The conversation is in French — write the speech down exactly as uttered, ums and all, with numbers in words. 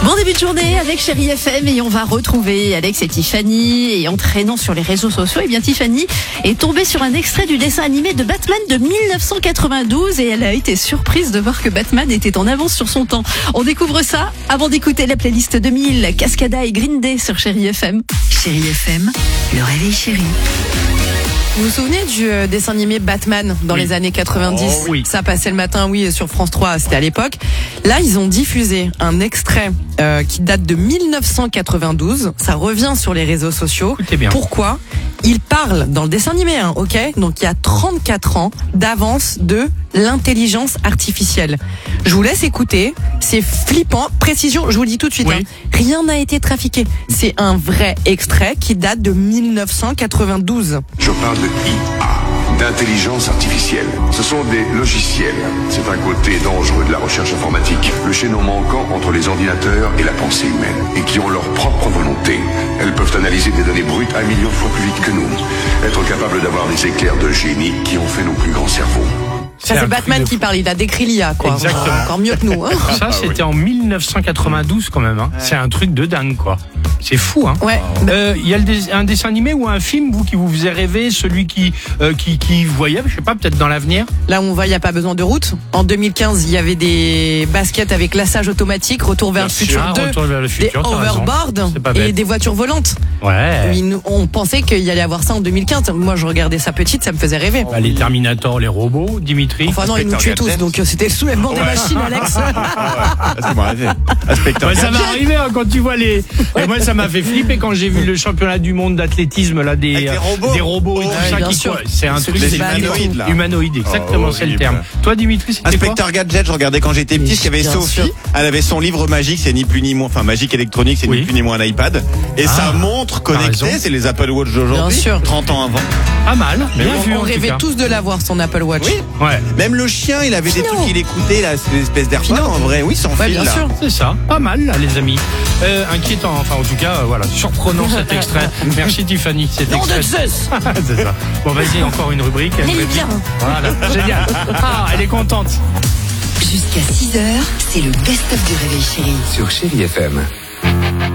Bon début de journée avec Chérie F M et on va retrouver Alex et Tiffany. Et en traînant sur les réseaux sociaux, et bien Tiffany est tombée sur un extrait du dessin animé de Batman de mille neuf cent quatre-vingt-douze et elle a été surprise de voir que Batman était en avance sur son temps. On découvre ça avant d'écouter la playlist deux mille, Cascada et Green Day sur Chérie F M. Chérie F M, le réveil chéri. Vous vous souvenez du euh, dessin animé Batman dans Oui. les années quatre-vingt-dix? Oh, oui. Ça passait le matin, oui, sur France trois, c'était à l'époque. Là, ils ont diffusé un extrait euh, qui date de mille neuf cent quatre-vingt-douze. Ça revient sur les réseaux sociaux. Écoutez bien. Pourquoi? Il parle dans le dessin animé, hein, ok? Donc il y a trente-quatre ans d'avance de l'intelligence artificielle. Je vous laisse écouter. C'est flippant. Précision, je vous le dis tout de suite. Oui. Hein, rien n'a été trafiqué. C'est un vrai extrait qui date de mille neuf cent quatre-vingt-douze. Je parle de I A, d'intelligence artificielle. Ce sont des logiciels. C'est un côté dangereux de la recherche informatique. Le chaînon manquant entre les ordinateurs et la pensée humaine. Et qui ont leur propre volonté. Elles peuvent analyser des données brutes un million de fois plus vite que nous. Être capables d'avoir des éclairs de génie qui ont fait nos plus grands cerveaux. Ça, C'est c'est un Batman truc de qui fou. parle. Il a décrit l'I A, quoi. Exactement. Encore mieux que nous. Hein. Ça, c'était en mille neuf cent quatre-vingt-douze quand même. Hein. C'est un truc de dingue, quoi. C'est fou, hein. Ouais. Euh, Il y a le dé- un dessin animé ou un film, vous, qui vous faisait rêver, celui qui, euh, qui, qui voyait, je sais pas, peut-être dans l'avenir. Là où on va, il n'y a pas besoin de route. En deux mille quinze, il y avait des baskets avec lassage automatique, retour vers le futur Ah, deux, Retour vers le des futur, t'as raison. overboards C'est pas et bête. des voitures volantes. Ouais. Mais nous, on pensait qu'il y allait avoir ça en deux mille quinze. Moi, je regardais ça petite, ça me faisait rêver. Bah, les Terminators, les robots, Dimitri. Enfin non, ils nous tuaient tous, donc euh, c'était le soulèvement des machines, Alex. C'est bon, arrêtez. Inspecteur Ouais, ça va Gadget. arriver hein, quand tu vois les. Et moi, ça m'a fait flipper quand j'ai vu le championnat du monde d'athlétisme là des Avec les robots. des robots et Oh, tout ouais, ça bien qui sûr. courent. C'est un truc Les c'est humanoïdes, là. humanoïde, exactement, Oh, c'est le horrible. terme. Toi, Dimitri, c'était quoi? Inspecteur Gadget, je regardais quand j'étais petit, Mais parce qu'il y avait bien Sophie, sûr. elle avait son livre magique, c'est ni plus ni moins, enfin magique électronique, c'est Oui. ni plus ni moins un iPad. Et Ah, sa montre connectée, raison. c'est les Apple Watch d'aujourd'hui. Bien sûr. trente ans avant. Pas mal, bien on vu. on en tout rêvait cas. tous de l'avoir, son Apple Watch. Oui. Ouais, Même le chien, il avait des Fino. trucs qu'il écoutait, là, c'est une espèce d'AirPod Fino. en vrai. Oui, sans Ouais, fil, bien là. sûr. c'est ça. Pas mal, là, les amis. Euh, inquiétant, enfin, en tout cas, euh, voilà, surprenant cet extrait. Merci Tiffany. Cet Nom de extrait. Zeus. C'est ça. Bon, vas-y, encore une rubrique. une Elle est rubrique. bien. Voilà, génial. Ah, elle est contente. Jusqu'à six heures, c'est le best-of du réveil chéri. Sur Chérie F M.